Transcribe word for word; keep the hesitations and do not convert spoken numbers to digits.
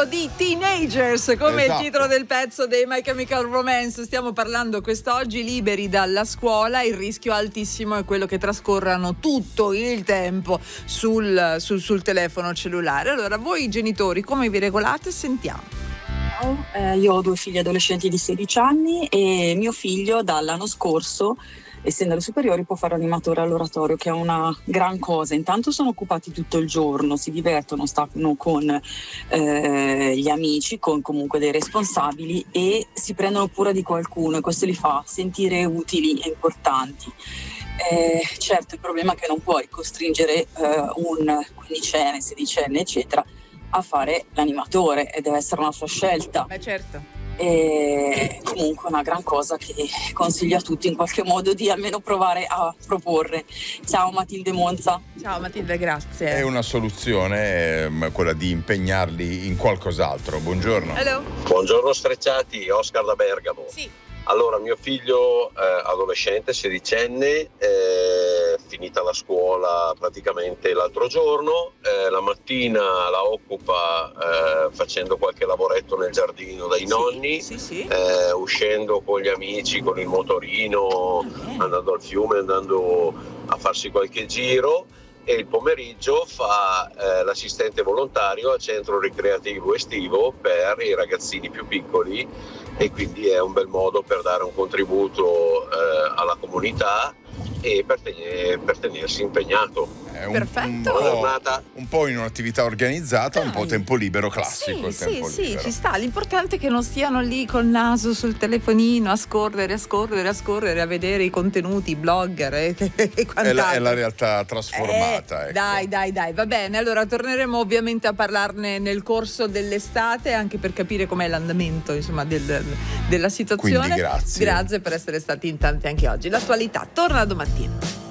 parliamo di teenagers, come Esatto. il titolo del pezzo dei My Chemical Romance. Stiamo parlando quest'oggi, liberi dalla scuola. Il rischio altissimo è quello che trascorrano tutto il tempo sul, sul, sul telefono cellulare. Allora, voi genitori come vi regolate? Sentiamo. Eh, io ho due figli adolescenti di sedici anni e mio figlio dall'anno scorso, essendo alle superiori, può fare animatore all'oratorio, che è una gran cosa. Intanto sono occupati tutto il giorno, si divertono, stanno con eh, gli amici, con comunque dei responsabili, e si prendono cura di qualcuno, e questo li fa sentire utili e importanti. Eh, certo, il problema è che non puoi costringere eh, un quindicenne, sedicenne, eccetera, a fare l'animatore, e deve essere una sua scelta. Beh, certo. E comunque una gran cosa che consiglio a tutti in qualche modo di almeno provare a proporre. Ciao Matilde Monza. Ciao Matilde, grazie. È una soluzione ehm, quella di impegnarli in qualcos'altro. Buongiorno. Hello. Buongiorno Strecciati, Oscar da Bergamo. Sì. Allora, mio figlio eh, adolescente, sedicenne, eh, finita la scuola praticamente l'altro giorno, eh, la mattina la occupa eh, facendo qualche lavoretto nel giardino dai Sì, nonni, sì, sì. eh, uscendo con gli amici, con il motorino, Ok. andando al fiume, andando a farsi qualche giro, e il pomeriggio fa eh, l'assistente volontario al centro ricreativo estivo per i ragazzini più piccoli, e quindi è un bel modo per dare un contributo eh, alla comunità e per, ten- per tenersi impegnato. È un, Perfetto. un Buona po', giornata. un po' in un'attività organizzata, un po' Dai. tempo libero classico. Sì, il sì, tempo sì, libero. ci sta. L'importante è che non stiano lì col naso sul telefonino a scorrere, a scorrere, a scorrere, a vedere i contenuti, i blogger e, e È quant'altro. la, è la realtà trasformata. Eh, ecco. Dai, dai, dai, va bene. Allora torneremo ovviamente a parlarne nel corso dell'estate, anche per capire com'è l'andamento, insomma, del, della situazione. Quindi grazie. Grazie per essere stati in tanti anche oggi. L'attualità torna domattina.